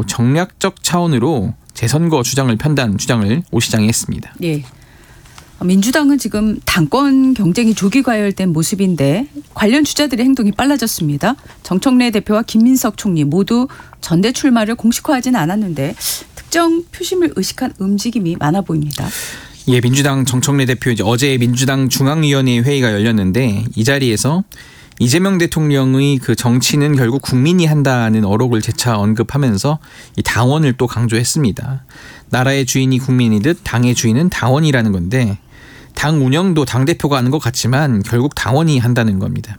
정략적 차원으로 재선거 주장을 편다는 주장을 오 시장이 했습니다. 예. 민주당은 지금 당권 경쟁이 조기 과열된 모습인데 관련 주자들의 행동이 빨라졌습니다. 정청래 대표와 김민석 총리 모두 전대 출마를 공식화하지는 않았는데 특정 표심을 의식한 움직임이 많아 보입니다. 예, 민주당 정청래 대표 어제 민주당 중앙위원회 회의가 열렸는데 이 자리에서 이재명 대통령의 그 정치는 결국 국민이 한다는 어록을 재차 언급하면서 이 당원을 또 강조했습니다. 나라의 주인이 국민이듯 당의 주인은 당원이라는 건데 당 운영도 당대표가 하는 것 같지만 결국 당원이 한다는 겁니다.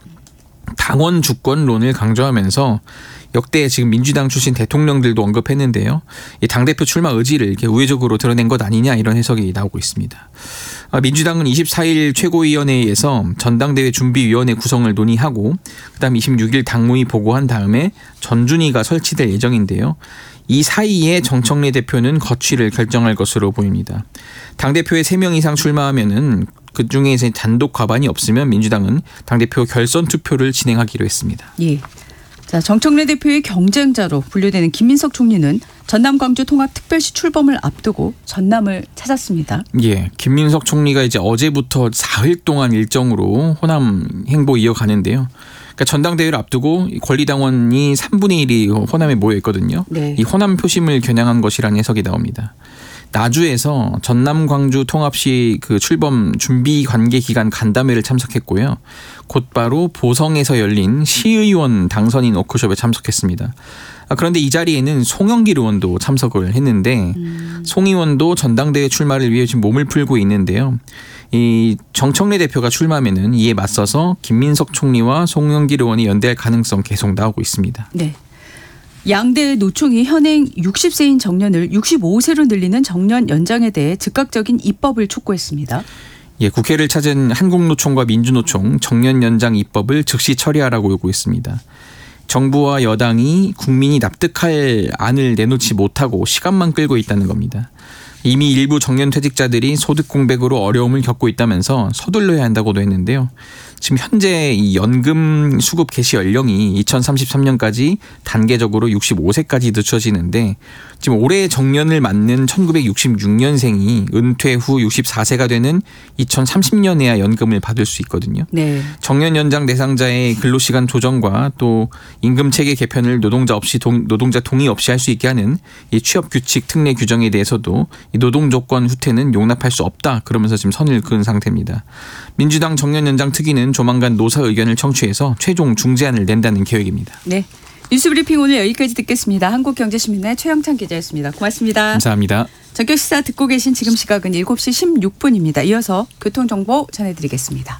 당원 주권론을 강조하면서 역대 지금 민주당 출신 대통령들도 언급했는데요. 이 당대표 출마 의지를 이렇게 우회적으로 드러낸 것 아니냐 이런 해석이 나오고 있습니다. 민주당은 24일 최고위원회에서 전당대회 준비위원회 구성을 논의하고 그다음 26일 당무위 보고한 다음에 전준위가 설치될 예정인데요. 이 사이에 정청래 대표는 거취를 결정할 것으로 보입니다. 당대표에 3명 이상 출마하면은 그중에서 단독 과반이 없으면 민주당은 당대표 결선 투표를 진행하기로 했습니다. 예. 자, 정청래 대표의 경쟁자로 분류되는 김민석 총리는 전남 광주 통합 특별시 출범을 앞두고 전남을 찾았습니다. 예, 김민석 총리가 이제 어제부터 4일 동안 일정으로 호남 행보 이어가는데요. 그러니까 전당대회를 앞두고 권리당원이 3분의 1이 호남에 모여 있거든요. 네. 이 호남 표심을 겨냥한 것이라는 해석이 나옵니다. 나주에서 전남 광주 통합시 그 출범 준비 관계 기간 간담회를 참석했고요. 곧바로 보성에서 열린 시의원 당선인 워크숍에 참석했습니다. 그런데 이 자리에는 송영길 의원도 참석을 했는데 송 의원도 전당대회 출마를 위해 지금 몸을 풀고 있는데요. 이 정청래 대표가 출마하면은 이에 맞서서 김민석 총리와 송영길 의원이 연대할 가능성 계속 나오고 있습니다. 네. 양대 노총이 현행 60세인 정년을 65세로 늘리는 정년 연장에 대해 즉각적인 입법을 촉구했습니다. 예, 국회를 찾은 한국노총과 민주노총 정년 연장 입법을 즉시 처리하라고 요구했습니다. 정부와 여당이 국민이 납득할 안을 내놓지 못하고 시간만 끌고 있다는 겁니다. 이미 일부 정년퇴직자들이 소득 공백으로 어려움을 겪고 있다면서 서둘러야 한다고도 했는데요. 지금 현재 이 연금 수급 개시 연령이 2033년까지 단계적으로 65세까지 늦춰지는데 지금 올해 정년을 맞는 1966년생이 은퇴 후 64세가 되는 2030년에야 연금을 받을 수 있거든요. 네. 정년 연장 대상자의 근로시간 조정과 또 임금체계 개편을 노동자 동의 없이 할 수 있게 하는 이 취업규칙 특례 규정에 대해서도 이 노동조건 후퇴는 용납할 수 없다. 그러면서 지금 선을 그은 상태입니다. 민주당 정년 연장 특위는 조만간 노사 의견을 청취해서 최종 중재안을 낸다는 계획입니다. 네, 뉴스브리핑 오늘 여기까지 듣겠습니다. 한국경제신문의 최영찬 기자였습니다. 고맙습니다. 감사합니다. 저격시사 듣고 계신 지금 시각은 7시 16분입니다. 이어서 교통정보 전해드리겠습니다.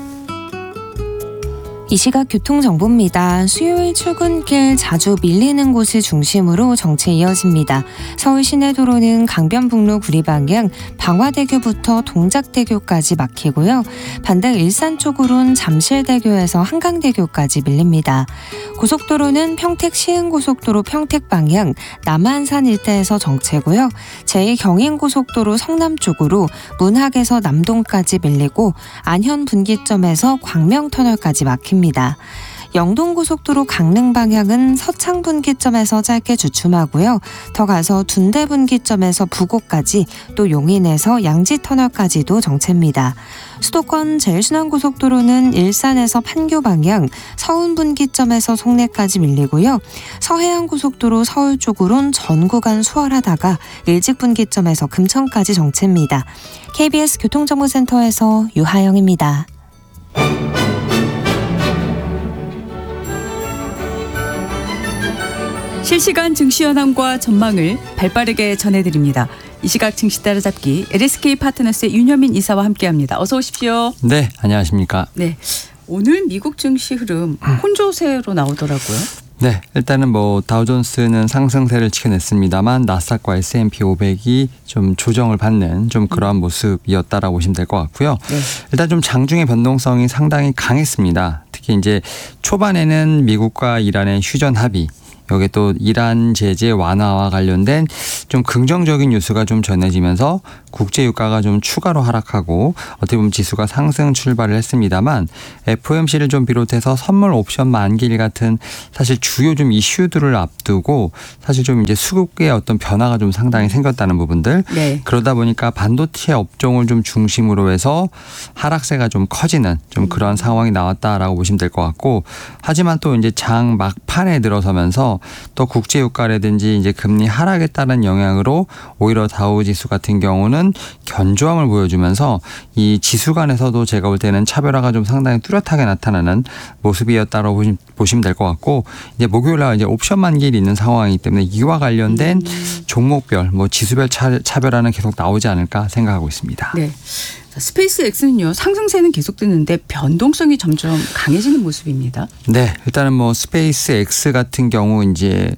이 시각 교통정보입니다. 수요일 출근길 자주 밀리는 곳을 중심으로 정체 이어집니다. 서울 시내도로는 강변북로 구리방향 방화대교부터 동작대교까지 막히고요. 반대 일산 쪽으로는 잠실대교에서 한강대교까지 밀립니다. 고속도로는 평택 시흥고속도로 평택방향 남한산 일대에서 정체고요. 제2경인고속도로 성남 쪽으로 문학에서 남동까지 밀리고 안현 분기점에서 광명터널까지 막힙니다. 영동고속도로 강릉 방향은 서창 분기점에서 짧게 주춤하고요. 더 가서 둔대 분기점에서 부곡까지 또 용인에서 양지터널까지도 정체입니다. 수도권 제일순환고속도로는 일산에서 판교 방향 서운 분기점에서 송내까지 밀리고요. 서해안고속도로 서울 쪽으론 전 구간 수월하다가 일직 분기점에서 금천까지 정체입니다. KBS 교통정보센터에서 유하영입니다. 실시간 증시 현황과 전망을 발빠르게 전해드립니다. 이 시각 증시 따라잡기 LSK 파트너스의 윤현민 이사와 함께합니다. 어서 오십시오. 네, 안녕하십니까. 네, 오늘 미국 증시 흐름 혼조세로 나오더라고요. 네, 일단은 다우존스는 상승세를 지켜냈습니다만 나스닥과 S&P 500이 좀 조정을 받는 좀 그러한 모습이었다라고 보시면 될 것 같고요. 네. 일단 좀 장중의 변동성이 상당히 강했습니다. 특히 이제 초반에는 미국과 이란의 휴전 합의 여기에 또 이란 제재 완화와 관련된 좀 긍정적인 뉴스가 좀 전해지면서 국제 유가가 좀 추가로 하락하고 어떻게 보면 지수가 상승 출발을 했습니다만 FOMC를 좀 비롯해서 선물 옵션 만기일 같은 사실 주요 좀 이슈들을 앞두고 사실 좀 이제 수급의 어떤 변화가 좀 상당히 생겼다는 부분들. 네. 그러다 보니까 반도체 업종을 좀 중심으로 해서 하락세가 좀 커지는 좀 그런 상황이 나왔다라고 보시면 될 것 같고, 하지만 또 이제 장 막판에 들어서면서 또 국제 유가라든지 이제 금리 하락에 따른 영향으로 오히려 다우 지수 같은 경우는 견조함을 보여주면서 이 지수 간에서도 제가 볼 때는 차별화가 좀 상당히 뚜렷하게 나타나는 모습이었다고 보시면 될 것 같고, 이제 목요일 날 이제 옵션 만기일이 있는 상황이기 때문에 이와 관련된 종목별 뭐 지수별 차별화는 계속 나오지 않을까 생각하고 있습니다. 네. 자, 스페이스X는요, 상승세는 계속되는데 변동성이 점점 강해지는 모습입니다. 네, 일단은 뭐 스페이스X 같은 경우 이제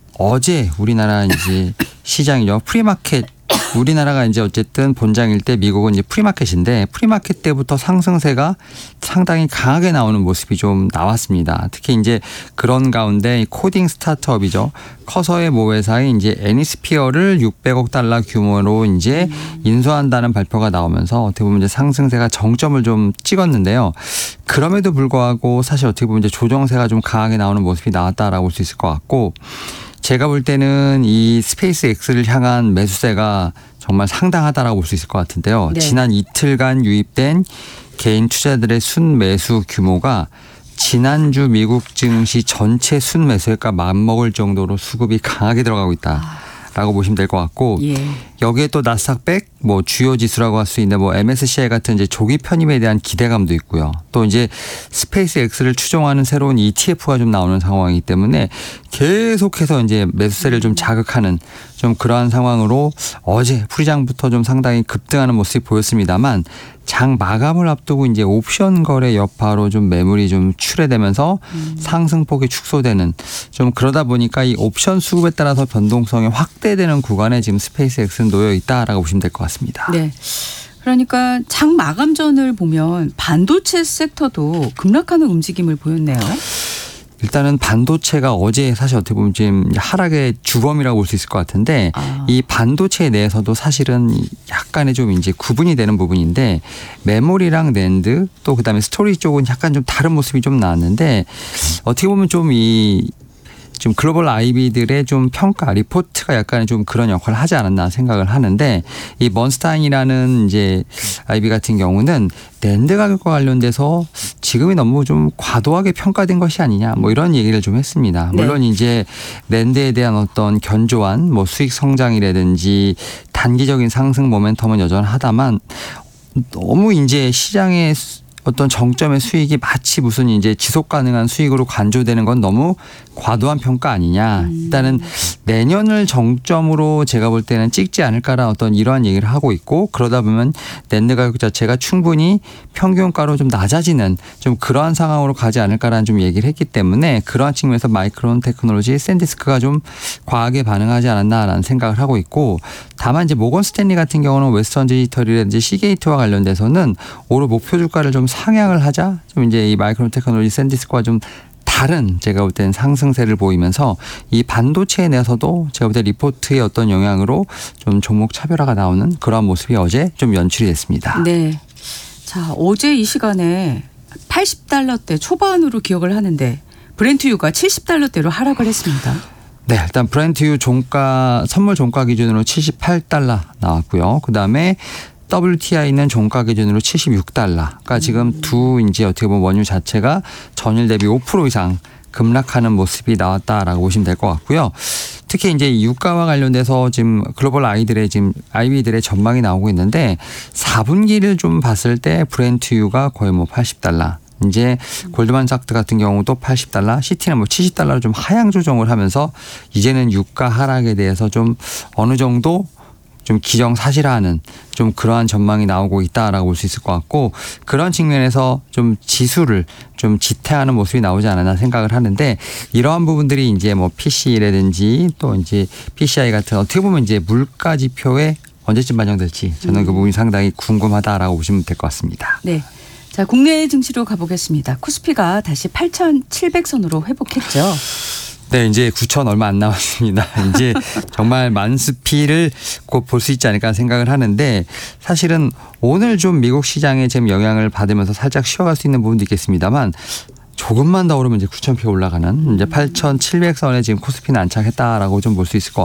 어제 우리나라 이제 시장이죠. 프리마켓, 우리나라가 이제 어쨌든 본장일 때 미국은 이제 프리마켓인데 프리마켓 때부터 상승세가 상당히 강하게 나오는 모습이 좀 나왔습니다. 특히 이제 그런 가운데 코딩 스타트업이죠. 커서의 모 회사의 이제 애니스피어를 600억 달러 규모로 이제 인수한다는 발표가 나오면서 어떻게 보면 이제 상승세가 정점을 좀 찍었는데요. 그럼에도 불구하고 사실 어떻게 보면 이제 조정세가 좀 강하게 나오는 모습이 나왔다라고 볼 수 있을 것 같고, 제가 볼 때는 이 스페이스X를 향한 매수세가 정말 상당하다라고 볼 수 있을 것 같은데요. 네. 지난 이틀간 유입된 개인 투자들의 순매수 규모가 지난주 미국 증시 전체 순매수액과 맞먹을 정도로 수급이 강하게 들어가고 있다라고 보시면 될 것 같고, 예. 여기에 또 나스닥 100 뭐 주요 지수라고 할 수 있는 뭐 MSCI 같은 이제 조기 편입에 대한 기대감도 있고요. 또 이제 스페이스X를 추종하는 새로운 ETF가 좀 나오는 상황이기 때문에 계속해서 이제 매수세를 좀 자극하는 좀 그러한 상황으로 어제 풀이장부터 좀 상당히 급등하는 모습이 보였습니다만, 장 마감을 앞두고 이제 옵션 거래 여파로 좀 매물이 좀 출회되면서 상승폭이 축소되는, 좀 그러다 보니까 이 옵션 수급에 따라서 변동성이 확대되는 구간에 지금 스페이스X는 놓여 있다라고 보시면 될 것 같습니다. 네. 그러니까 장 마감 전을 보면 반도체 섹터도 급락하는 움직임을 보였네요. 일단은 반도체가 어제 사실 어떻게 보면 지금 하락의 주범이라고 볼 수 있을 것 같은데, 이 반도체 내에서도 사실은 약간의 좀 이제 구분이 되는 부분인데, 메모리랑 낸드 또 그다음에 스토리지 쪽은 약간 좀 다른 모습이 좀 나왔는데, 어떻게 보면 좀 좀 글로벌 IB들의 좀 평가 리포트가 약간 좀 그런 역할을 하지 않았나 생각을 하는데, 이 먼스타인이라는 이제 IB 같은 경우는 낸드 가격과 관련돼서 지금이 너무 좀 과도하게 평가된 것이 아니냐 뭐 이런 얘기를 좀 했습니다. 물론 이제 낸드에 대한 어떤 견조한 뭐 수익 성장이라든지 단기적인 상승 모멘텀은 여전하다만, 너무 이제 시장의 어떤 정점의 수익이 마치 무슨 이제 지속 가능한 수익으로 간주되는 건 너무 과도한 평가 아니냐. 일단은 내년을 정점으로 제가 볼 때는 찍지 않을까라는 어떤 이러한 얘기를 하고 있고, 그러다 보면 낸드 가격 자체가 충분히 평균가로 좀 낮아지는 좀 그러한 상황으로 가지 않을까라는 좀 얘기를 했기 때문에, 그러한 측면에서 마이크론 테크놀로지, 샌디스크가 좀 과하게 반응하지 않았나라는 생각을 하고 있고, 다만 이제 모건 스탠리 같은 경우는 웨스턴 디지털이라든지 시게이트와 관련돼서는 올해 목표 주가를 좀 상향을 하자, 좀 이제 이 마이크론 테크놀로지, 샌디스크와 좀 다른 제가 볼 때는 상승세를 보이면서 이 반도체에 내에서도 제가 볼 때 리포트의 어떤 영향으로 좀 종목 차별화가 나오는 그런 모습이 어제 좀 연출이 됐습니다. 네. 자, 어제 이 시간에 80달러대 초반으로 기억을 하는데 브렌트유가 70달러대로 하락을 했습니다. 네, 일단 브렌트유 종가 선물 종가 기준으로 78달러 나왔고요. 그다음에 WTI는 종가 기준으로 76달러. 그러니까 지금 두 이제 어떻게 보면 원유 자체가 전일 대비 5% 이상 급락하는 모습이 나왔다라고 보시면 될 것 같고요. 특히 이제 유가와 관련돼서 지금 글로벌 IB들의 전망이 나오고 있는데, 4분기를 좀 봤을 때 브렌트유가 거의 뭐 80달러. 이제 골드만삭스 같은 경우도 80달러, 시티는 뭐 70달러로 좀 하향 조정을 하면서 이제는 유가 하락에 대해서 좀 어느 정도 좀 기정사실화하는 좀 그러한 전망이 나오고 있다라고 볼 수 있을 것 같고, 그런 측면에서 좀 지수를 좀 지탱하는 모습이 나오지 않았나 생각을 하는데, 이러한 부분들이 이제 뭐 PC라든지 또 이제 PCI 같은 어떻게 보면 이제 물가 지표에 언제쯤 반영될지 저는 그 부분이 상당히 궁금하다라고 보시면 될 것 같습니다. 네. 자, 국내 증시로 가보겠습니다. 코스피가 다시 8,700선으로 회복했죠. 네, 이제 9천 얼마 안 남았습니다. 이제 정말 만스피를 곧 볼 수 있지 않을까 생각을 하는데 사실은 오늘 좀 미국 시장에 지금 영향을 받으면서 살짝 쉬어갈 수 있는 부분도 있겠습니다만 조금만 더 오르면 이제 9,000표 올라가는 이제 8,700선에 지금 코스피는 안착했다라고 좀 볼 수 있을 것